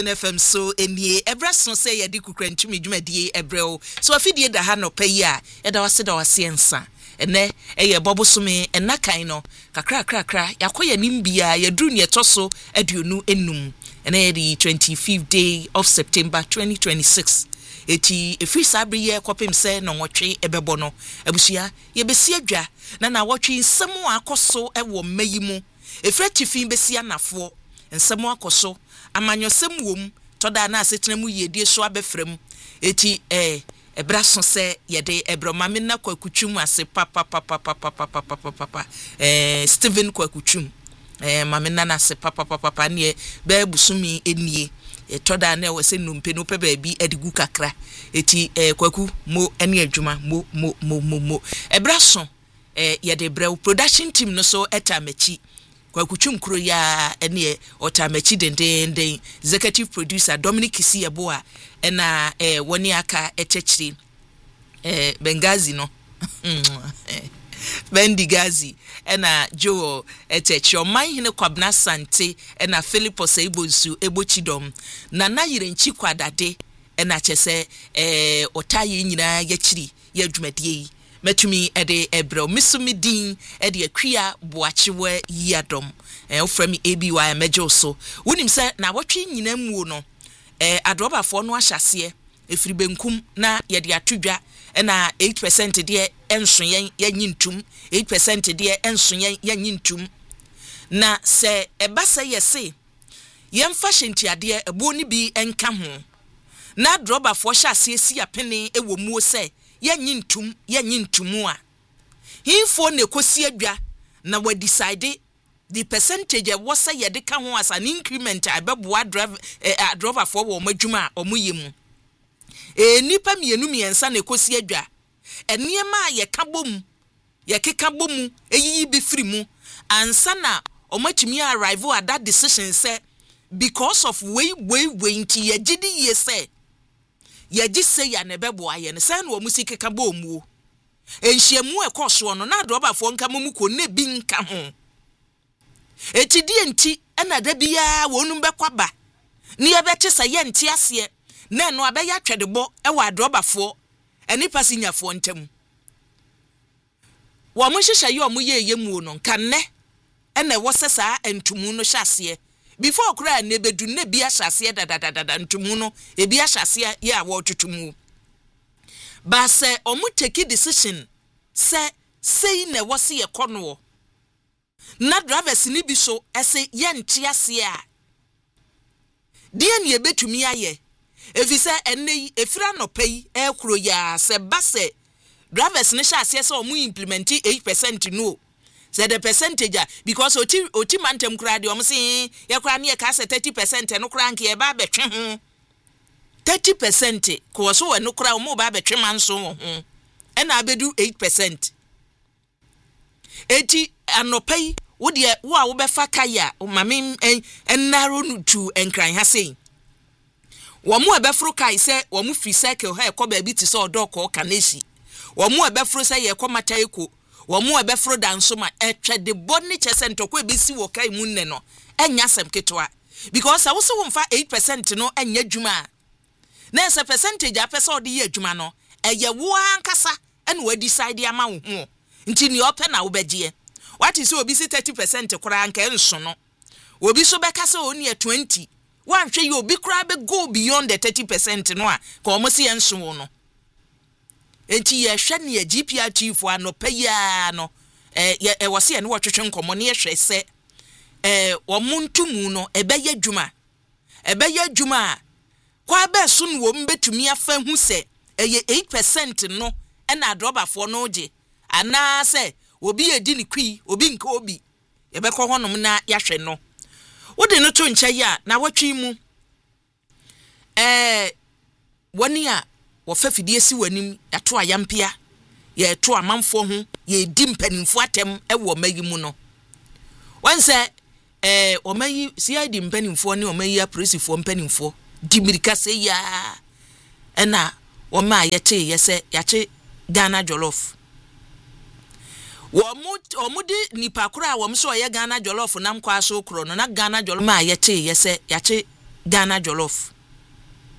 FM so enie ebra so say ye de kukrantumi dwumadie ebreo so afidie da ha no payi a ye da wase ensa ene eye bobosome enakan no kakra yakoye nimbia ye duru ne toso aduonu enum ene the 25th day of September 2026 eti efri sabre ye kopem se no nwotwe ebebo no abusia ye besi adwa na wotwe nsemu akoso ewo mayimu efra tifin besi anafo nsemu akoso amanyosem wom toda na asetenemu yedie so abefrem eti ebra so se yede ebroma me na kwakutwum ase papa Steven kwakutwum mame na ase papa ne ba busumi enie toda na we se numpe no pe baabi adigu kakra eti kwaku mo ene adwuma mo ebra so yede brew production team no so etamachi kwakutwum kro ya ene otamachi denden executive producer Dominic Isiyeboa ena woni aka etechiri Bengazi no Bendigazi ena Joe etechi oman hine Kwabna Sante ena Philipos Ebozu Ebochidom na yirenchi kwadade ena chese otaye nyina yachiri ya dwumadie metumi ede ebro misumidin ede akua boachewe yadom oframi ABY mejo so wonim se na wotwe nyina mu no adrobafo no ahyase efiri benkum na yede atodwa na 8% de enso yen yanyintum 8% de enso yen yanyintum na se ebasa yese yemfa hentiade ebo ni bi enka ho na adrobafo hyase esi apene ewo muo se yanyintum a hinfo ne kosi adwa na we decide the percentage was say yede ka ho as an increment abeboa driver for wo madwuma omuyemu nipa mienu miensa ne kosi adwa eniema ye kabom ye kekabom eyiyi be free mu ansa na omatumi arrive at that decision say because of way nti ye gidi ye say ye gi say ya ne beboa ye ne say no musike kabom wo enhyiamu ekoso no na drobafo nka mamu ko ne bi nka ho eti die nti ena da bia wonum bekwaba ne ye bete sa ye nti ase na no abeya twedebo ewa adrobafo enipa sinyafo ntam wo mo hyehyɛ ye omo ye mu no kanne ena wo sesa entumu no hyase before kura ne bedu ne bia hyase dadadada ntumu no e bia hyase ye a wo tutumu ba se omo take decision se sei na wo se ye kono na drivers ni bi so ese ye nti ase a die ne ebetumi aye efise enne efira no pay ekuro ya se base drivers ne sha ase se omo implement 8% no say the percentage because oti mantem kura de omo se ye kura ne ye ka se 30% no kura nke ye ba betwe ho 30% ko so we no kura omo ba betwe manso ho ena abedu 8% eti anopai wo de wo a wo befa kaya o mame enaro no tu enkran ha sei wo mo ebefro kai se wo mo free cycle ha ekọ ba bi ti se odoko kanesi wo mo ebefro se ye komata eko wo mo ebefro danso ma etwede boni chese ntoko ebisi wo kai mu nne no enya sem ketwa because I also won fa 8% no enya dwuma na ese percentage apesa odi ye dwuma no eye wo ankasa ene we decide ama wo ho nti ni ope na wo begye what is obi si 30% kura anka enso no obi so beka se oni 20 wan hwe ye obi kura be go beyond the 30% no a ka omo se enso no enti ye hwe ne GPRT fo anopa no ye wo se ne wo twetwe nkomo ne ye hwe se wo muntumu no ebeye dwuma kwa be so no wo mbetumi afa hu se eye 8% no na adrobafo no gye ana se obi edi ni kwi obi nka obi yebekọ honom na yahwe no wode no to ncha ya na watwi mu woni a wo fa fidie si wanim yato ayampia ye to amanfo ho ye di mpanimfo atem ewo mayi mu no wanse o mayi si adi mpanimfo ne o mayi apresifo mpanimfo di mirika se ya ena o ma yete yese yache Ghana jollof omudi nipa kura wom so ye Ghana jollof nam kwa so kro no na Ghana jollof ma yete yese yache Ghana jollof